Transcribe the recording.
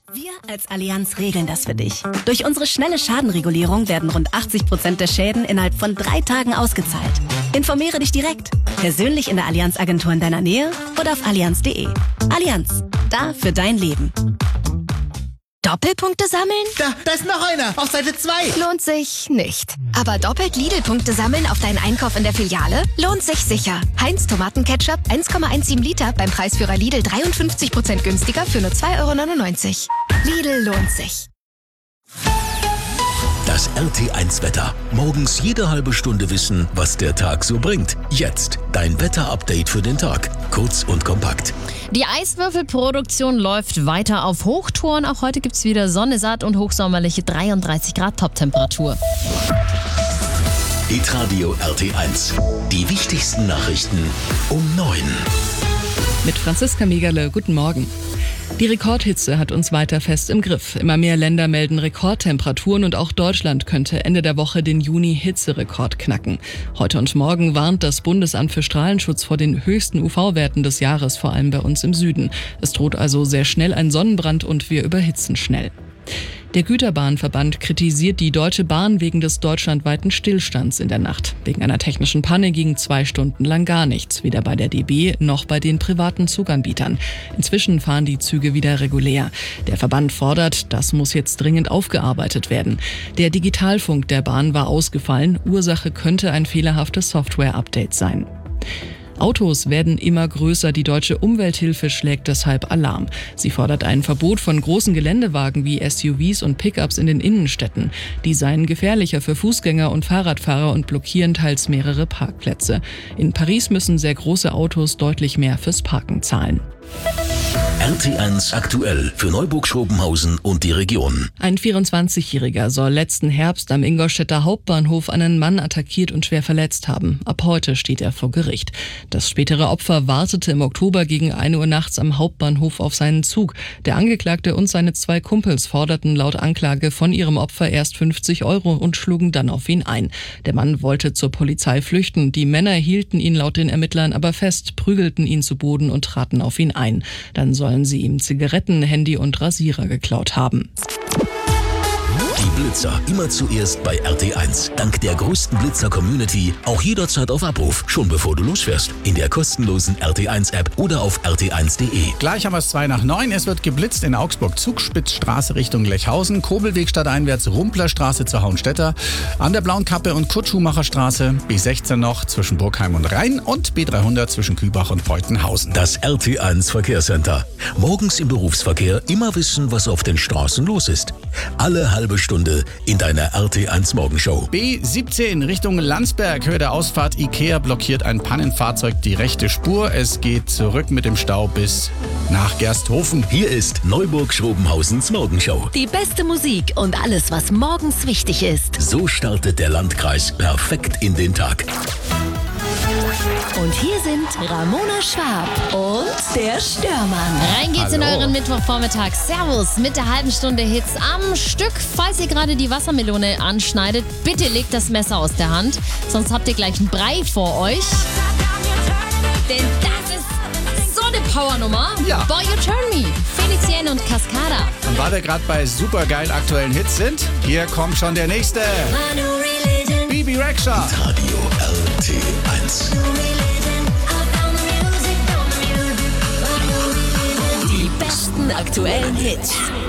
Wir als Allianz regeln das für dich. Durch unsere schnelle Schadenregulierung werden rund 80% der Schäden innerhalb von 3 Tagen ausgezahlt. Informiere dich direkt, persönlich in der Allianz-Agentur in deiner Nähe oder auf allianz.de. Allianz, da für dein Leben. Doppelpunkte sammeln? Da ist noch einer, auf Seite 2. Lohnt sich nicht. Aber doppelt Lidl-Punkte sammeln auf deinen Einkauf in der Filiale? Lohnt sich sicher. Heinz Tomatenketchup 1,17 Liter beim Preisführer Lidl 53% günstiger für nur 2,99 €. Lidl lohnt sich. Das RT1-Wetter. Morgens jede halbe Stunde wissen, was der Tag so bringt. Jetzt dein Wetter-Update für den Tag. Kurz und kompakt. Die Eiswürfelproduktion läuft weiter auf Hochtouren. Auch heute gibt es wieder Sonne, satt und hochsommerliche 33 Grad Toptemperatur. Hitradio RT1. Die wichtigsten Nachrichten um 9. Mit Franziska Megerle, guten Morgen. Die Rekordhitze hat uns weiter fest im Griff. Immer mehr Länder melden Rekordtemperaturen und auch Deutschland könnte Ende der Woche den Juni-Hitzerekord knacken. Heute und morgen warnt das Bundesamt für Strahlenschutz vor den höchsten UV-Werten des Jahres, vor allem bei uns im Süden. Es droht also sehr schnell ein Sonnenbrand und wir überhitzen schnell. Der Güterbahnverband kritisiert die Deutsche Bahn wegen des deutschlandweiten Stillstands in der Nacht. Wegen einer technischen Panne ging 2 Stunden lang gar nichts, weder bei der DB noch bei den privaten Zuganbietern. Inzwischen fahren die Züge wieder regulär. Der Verband fordert, das muss jetzt dringend aufgearbeitet werden. Der Digitalfunk der Bahn war ausgefallen. Ursache könnte ein fehlerhaftes Software-Update sein. Autos werden immer größer, die Deutsche Umwelthilfe schlägt deshalb Alarm. Sie fordert ein Verbot von großen Geländewagen wie SUVs und Pickups in den Innenstädten. Die seien gefährlicher für Fußgänger und Fahrradfahrer und blockieren teils mehrere Parkplätze. In Paris müssen sehr große Autos deutlich mehr fürs Parken zahlen. RT1 aktuell für Neuburg-Schobenhausen und die Region. Ein 24-Jähriger soll letzten Herbst am Ingolstädter Hauptbahnhof einen Mann attackiert und schwer verletzt haben. Ab heute steht er vor Gericht. Das spätere Opfer wartete im Oktober gegen 1 Uhr nachts am Hauptbahnhof auf seinen Zug. Der Angeklagte und seine 2 Kumpels forderten laut Anklage von ihrem Opfer erst 50 € und schlugen dann auf ihn ein. Der Mann wollte zur Polizei flüchten. Die Männer hielten ihn laut den Ermittlern aber fest, prügelten ihn zu Boden und traten auf ihn ein. Dann sollen sie ihm Zigaretten, Handy und Rasierer geklaut haben. Die Blitzer immer zuerst bei RT1. Dank der größten Blitzer-Community auch jederzeit auf Abruf, schon bevor du losfährst. In der kostenlosen RT1-App oder auf rt1.de. Gleich haben wir es 2 nach 9. Es wird geblitzt in Augsburg, Zugspitzstraße Richtung Lechhausen, Kobelweg stadteinwärts, Rumplerstraße zur Hauenstetter, an der Blauen Kappe und Kurt-Schumacher-Straße, B16 noch zwischen Burgheim und Rhein und B300 zwischen Kübach und Beutenhausen. Das RT1 Verkehrscenter. Morgens im Berufsverkehr immer wissen, was auf den Straßen los ist. Alle halbe Stunde in deiner RT1 Morgenshow. B17 Richtung Landsberg, Höhe der Ausfahrt Ikea blockiert ein Pannenfahrzeug die rechte Spur. Es geht zurück mit dem Stau bis nach Gersthofen. Hier ist Neuburg-Schrobenhausens Morgenshow. Die beste Musik und alles, was morgens wichtig ist. So startet der Landkreis perfekt in den Tag. Und hier sind Ramona Schwab und der Störmann. Rein geht's in euren Mittwochvormittag. Servus mit der halben Stunde Hits am Stück. Falls ihr gerade die Wassermelone anschneidet, bitte legt das Messer aus der Hand, sonst habt ihr gleich einen Brei vor euch. Denn das ist so eine Powernummer. Ja. Boy, You Turn Me, Felicienne und Cascada. Und weil wir gerade bei supergeil aktuellen Hits sind, hier kommt schon der nächste. Bibi Rexha. Radio RT1. Die besten aktuellen Hits.